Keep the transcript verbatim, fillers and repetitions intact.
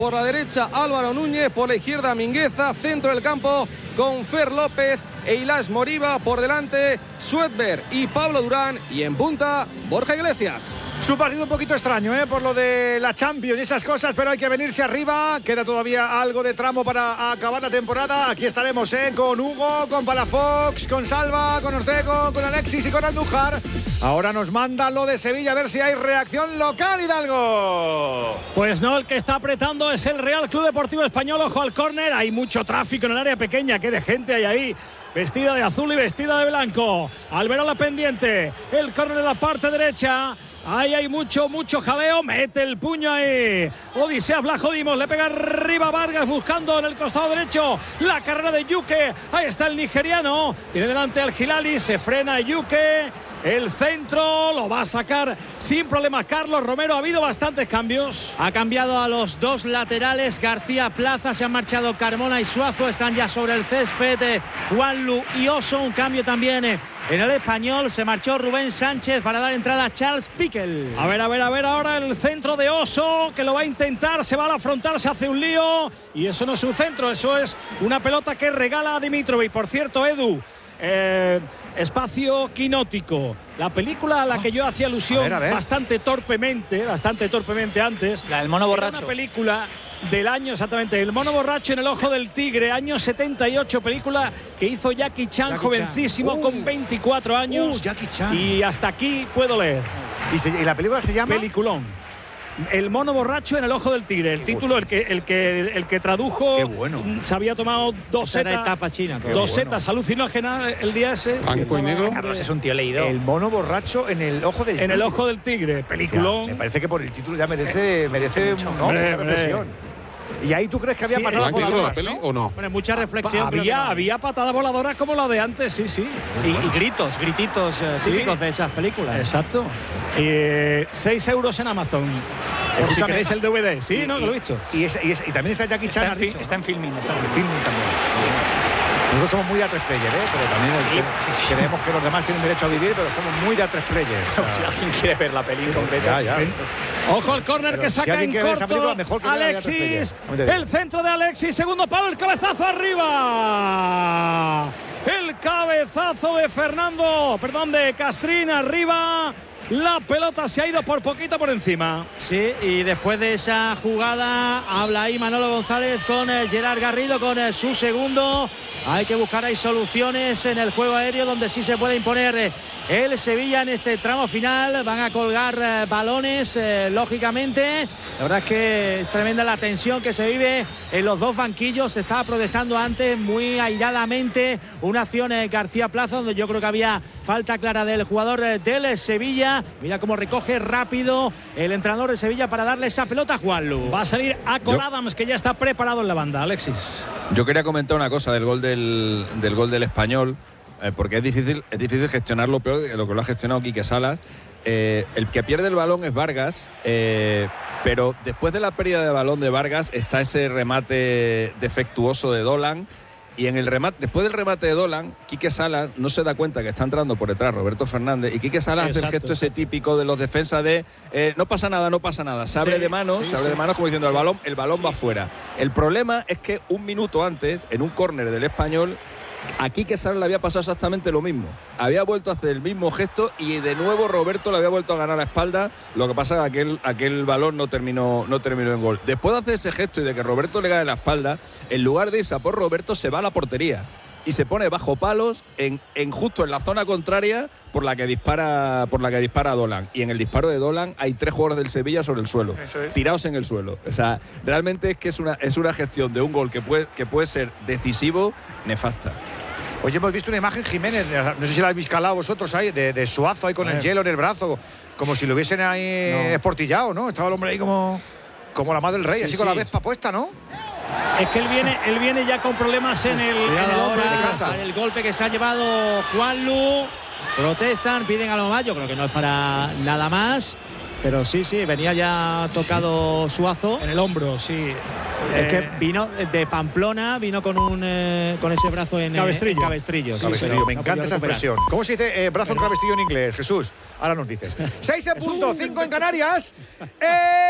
Por la derecha Álvaro Núñez, por la izquierda Mingueza, centro del campo con Fer López e Ilaix Moriba, por delante Suedberg y Pablo Durán, y en punta Borja Iglesias. Su partido un poquito extraño, ¿eh? Por lo de la Champions y esas cosas, pero hay que venirse arriba. Queda todavía algo de tramo para acabar la temporada. Aquí estaremos, ¿eh? Con Hugo, con Palafox, con Salva, con Ortego, con Alexis y con Andújar. Ahora nos manda lo de Sevilla, a ver si hay reacción local, Hidalgo. Pues no, el que está apretando es el Real Club Deportivo Español. Ojo al córner, hay mucho tráfico en el área pequeña. Qué de gente hay ahí, vestida de azul y vestida de blanco. Alberola pendiente, el córner de la parte derecha. Ahí hay mucho, mucho jaleo. Mete el puño ahí Odisea Vlachodimos, le pega arriba Vargas buscando en el costado derecho la carrera de Yuke. Ahí está el nigeriano, tiene delante al Hilali, se frena Yuke. El centro lo va a sacar sin problemas Carlos Romero. Ha habido bastantes cambios. Ha cambiado a los dos laterales. García Plaza, se han marchado Carmona y Suazo. Están ya sobre el césped Juanlu y Oso. Un cambio también en el Español. Se marchó Rubén Sánchez para dar entrada a Charles Piquel. A ver, a ver, a ver ahora el centro de Oso, que lo va a intentar. Se va a la frontal, se hace un lío. Y eso no es un centro, eso es una pelota que regala a Dimitrovic. Por cierto, Edu, Eh, Espacio Quinótico, la película a la que yo hacía alusión a ver, a ver. bastante torpemente, bastante torpemente antes. La del mono borracho. Una película del año, exactamente, El mono borracho en el ojo del tigre, año setenta y ocho, película que hizo Jackie Chan, Jackie jovencísimo, Chan. Uh, con veinticuatro años. Uh, Jackie Chan. Y hasta aquí puedo leer. ¿Y, se, y la película se llama? Peliculón. El mono borracho en el ojo del tigre. El título, el que, el que, el que tradujo, Qué bueno. se había tomado dos setas. etapa china. Dos bueno. setas alucinógenas el día ese. Blanco y negro. Carlos es un tío leído. El mono borracho en el ojo del en tigre. el ojo del tigre. Peliculón. O sea, me parece que por el título ya merece, merece mucho, no, hombre, una reflexión. ¿Y ahí tú crees que había sí, patadas voladoras, la peli, ¿no? o no? Bueno, mucha reflexión. Había, no. había patadas voladoras como la de antes, sí, sí. Y, y gritos, grititos eh, sí. típicos de esas películas. Exacto. Eh, seis euros en Amazon. Por si queréis el D V D. Sí, y, no, y, lo he visto. Y, es, y, es, y también está Jackie Chan. Está, en, fi está en filming. Está en filming también. Nosotros somos muy a tres player, ¿eh? Pero también sí, el, sí, sí. creemos que los demás tienen derecho a vivir, pero somos muy de a tres player. O sea, si alguien quiere ver la película completa. Ya, ya. Ojo al córner que saca si en corto película, mejor que Alexis, el centro de Alexis, segundo palo, el cabezazo arriba. El cabezazo de Fernando, perdón, de Castrín arriba. La pelota se ha ido por poquito por encima. Sí, y después de esa jugada habla ahí Manolo González con el Gerard Garrido, con el, su segundo. Hay que buscar ahí soluciones en el juego aéreo donde sí se puede imponer el Sevilla en este tramo final. Van a colgar eh, balones, eh, lógicamente. La verdad es que es tremenda la tensión que se vive en los dos banquillos. Se estaba protestando antes muy airadamente una acción en García Plaza, donde yo creo que había falta clara del jugador del Sevilla. Mira cómo recoge rápido el entrenador de Sevilla para darle esa pelota a Juanlu. Va a salir a Cole Adams, que ya está preparado en la banda. Alexis. Yo quería comentar una cosa del gol del, del gol del Español, eh, porque es difícil, es difícil gestionarlo peor de lo que lo ha gestionado Quique Salas. Eh, el que pierde el balón es Vargas, eh, pero después de la pérdida de balón de Vargas está ese remate defectuoso de Dolan. Y en el remate, después del remate de Dolan, Quique Salas no se da cuenta que está entrando por detrás Roberto Fernández, y Quique Salas hace el gesto ese típico de los defensas de eh, no pasa nada, no pasa nada. Se abre sí, de manos, sí, se abre sí. de manos como diciendo el balón, el balón sí, va sí. fuera. El problema es que un minuto antes, en un córner del Español, a Quique Salas le había pasado exactamente lo mismo. Había vuelto a hacer el mismo gesto y de nuevo Roberto le había vuelto a ganar la espalda. Lo que pasa es que aquel, aquel balón no terminó, no terminó en gol. Después de hacer ese gesto y de que Roberto le gane la espalda, en lugar de irse a por Roberto, se va a la portería y se pone bajo palos en, en justo en la zona contraria por la que dispara por la que dispara Dolan. Y en el disparo de Dolan hay tres jugadores del Sevilla sobre el suelo, es. tirados en el suelo. O sea, realmente es que es una, es una gestión de un gol que puede, que puede ser decisivo, nefasta. Oye, hemos visto una imagen, Jiménez, no sé si la habéis calado vosotros ahí, de, de Suazo ahí con el hielo en el brazo, como si lo hubiesen ahí no. esportillado, ¿no? Estaba el hombre ahí como, como la madre del rey, sí, así sí. con la vespa puesta, ¿no? Es que él viene, él viene ya con problemas en el, en el hombre de casa. El golpe que se ha llevado Juanlu. Protestan, piden algo más. Yo creo que no es para nada más. Pero sí, sí, venía ya tocado Suazo. En el hombro, sí. Es que vino de Pamplona, vino con un eh, con ese brazo en cabestrillo. Eh, cabestrillo, sí, cabestrillo. Me encanta esa expresión. ¿Cómo se dice eh, brazo en cabestrillo en inglés, Jesús? Ahora nos dices. seis en punto, cinco en Canarias. Eh...